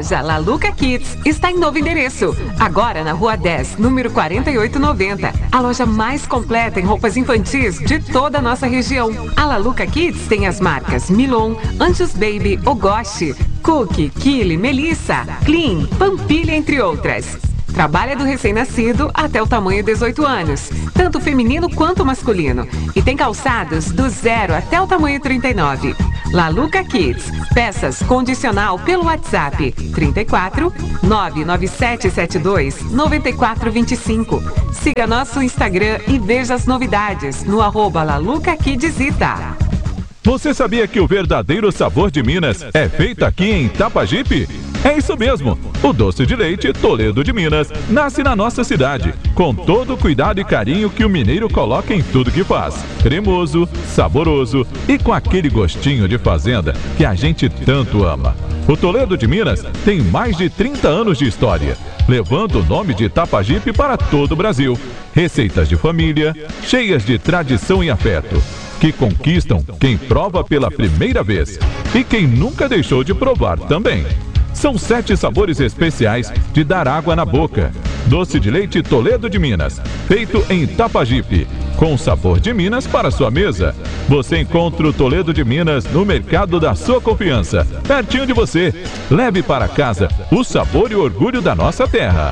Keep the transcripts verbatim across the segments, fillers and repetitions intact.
loja La Luca Kids está em novo endereço, agora na Rua dez, número quarenta e oito noventa. A loja mais completa em roupas infantis de toda a nossa região. A La Luca Kids tem as marcas Milon, Anjos Baby, Ogoshi, Cookie, Kili, Melissa, Clean, Pampilha, entre outras. Trabalha do recém-nascido até o tamanho dezoito anos, tanto feminino quanto masculino. E tem calçados do zero até o tamanho trinta e nove. La Luca Kids, peças condicional pelo WhatsApp trinta e quatro, nove nove sete sete dois, nove quatro dois cinco. Siga nosso Instagram e veja as novidades no arroba La Luca Kids Ita. Você sabia que o verdadeiro sabor de Minas é feito aqui em Itapajipe? É isso mesmo! O doce de leite Toledo de Minas nasce na nossa cidade, com todo o cuidado e carinho que o mineiro coloca em tudo que faz. Cremoso, saboroso e com aquele gostinho de fazenda que a gente tanto ama. O Toledo de Minas tem mais de trinta anos de história, levando o nome de Itapajipe para todo o Brasil. Receitas de família, cheias de tradição e afeto, que conquistam quem prova pela primeira vez e quem nunca deixou de provar também. São sete sabores especiais de dar água na boca. Doce de leite Toledo de Minas, feito em Itapajipe, com sabor de Minas para sua mesa. Você encontra o Toledo de Minas no mercado da sua confiança, pertinho de você. Leve para casa o sabor e o orgulho da nossa terra.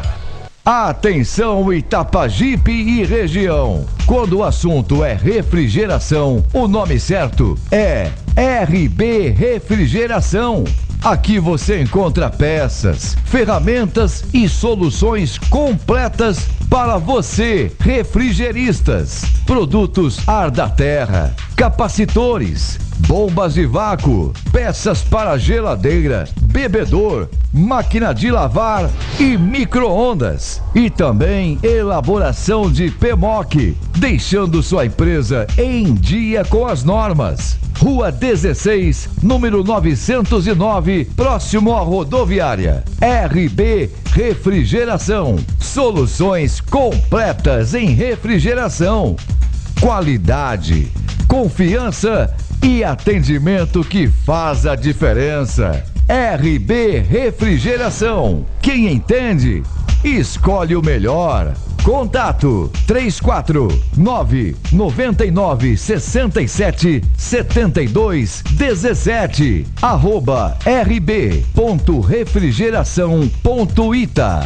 Atenção Itapajipe e região. Quando o assunto é refrigeração, o nome certo é R B Refrigeração. Aqui você encontra peças, ferramentas e soluções completas para você, refrigeristas. Produtos ar da terra, capacitores, bombas de vácuo, peças para geladeira, bebedor, máquina de lavar e micro-ondas. E também elaboração de P M O C, deixando sua empresa em dia com as normas. Rua dezesseis, número novecentos e nove, próximo à rodoviária. R B Refrigeração. Soluções completas em refrigeração. Qualidade, confiança e atendimento que faz a diferença. R B Refrigeração. Quem entende, escolhe o melhor. Contato três quatro nove, nove nove, seis sete, sete dois um sete, arroba rb ponto refrigeração ponto ita.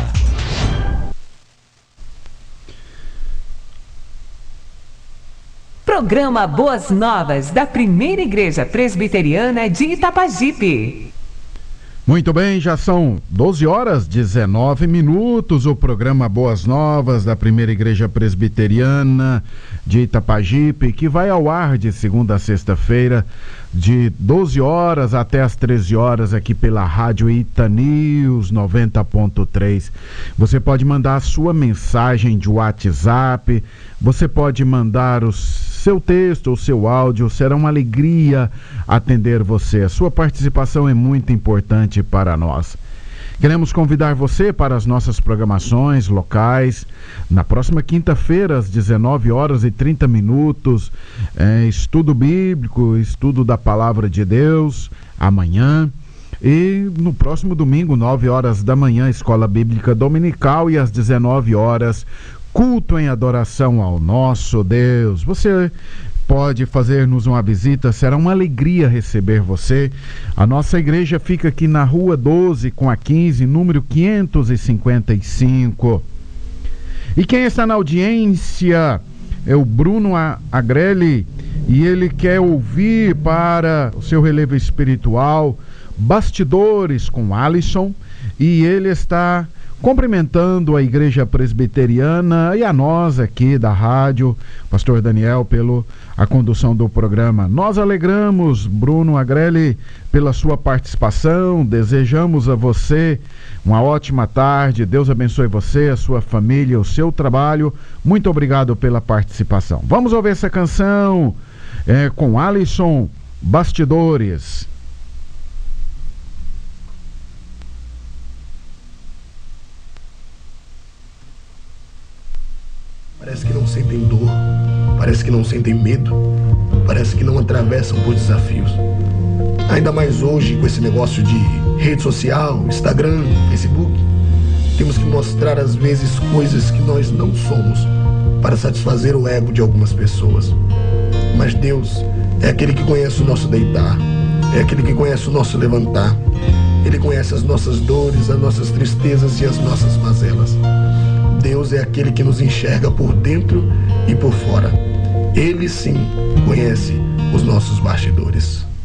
Programa Boas Novas da Primeira Igreja Presbiteriana de Itapajipe. Muito bem, já são doze horas, dezenove minutos. O programa Boas Novas da Primeira Igreja Presbiteriana de Itapajipe, que vai ao ar de segunda a sexta-feira, de doze horas até as treze horas, aqui pela Rádio Ita News noventa ponto três. Você pode mandar a sua mensagem de WhatsApp, você pode mandar o seu texto, o seu áudio. Será uma alegria atender você. A sua participação é muito importante para nós. Queremos convidar você para as nossas programações locais. Na próxima quinta-feira, às dezenove horas e trinta minutos, é, estudo bíblico, estudo da Palavra de Deus, amanhã. E no próximo domingo, nove horas da manhã, Escola Bíblica Dominical, e às dezenove horas, culto em adoração ao nosso Deus. Você pode fazer-nos uma visita, será uma alegria receber você. A nossa igreja fica aqui na Rua doze com a quinze, número quinhentos e cinquenta e cinco. E quem está na audiência é o Bruno Agrelli, e ele quer ouvir para o seu relevo espiritual Bastidores com Alisson, e ele está cumprimentando a Igreja Presbiteriana e a nós aqui da rádio, Pastor Daniel, pela a condução do programa. Nós alegramos, Bruno Agrelli, pela sua participação. Desejamos a você uma ótima tarde. Deus abençoe você, a sua família, o seu trabalho. Muito obrigado pela participação. Vamos ouvir essa canção é, com Alisson, Bastidores. Parece que não sentem dor, parece que não sentem medo, parece que não atravessam por desafios. Ainda mais hoje com esse negócio de rede social, Instagram, Facebook. Temos que mostrar às vezes coisas que nós não somos para satisfazer o ego de algumas pessoas. Mas Deus é aquele que conhece o nosso deitar, é aquele que conhece o nosso levantar. Ele conhece as nossas dores, as nossas tristezas e as nossas mazelas. Deus é aquele que nos enxerga por dentro e por fora. Ele sim conhece os nossos bastidores.